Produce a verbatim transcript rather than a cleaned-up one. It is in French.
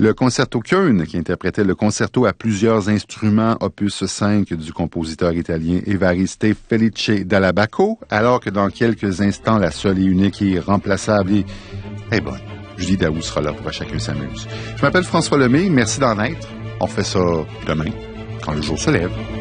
Le concerto Köln, qui interprétait le concerto à plusieurs instruments, opus cinq du compositeur italien Évariste Felice Dall'Abaco, alors que dans quelques instants, la seule et unique et irremplaçable et est bonne. Julie Daou sera là pour À chacun s'amuse. Je m'appelle François Lemay, merci d'en être. On fait ça demain, quand le jour se lève.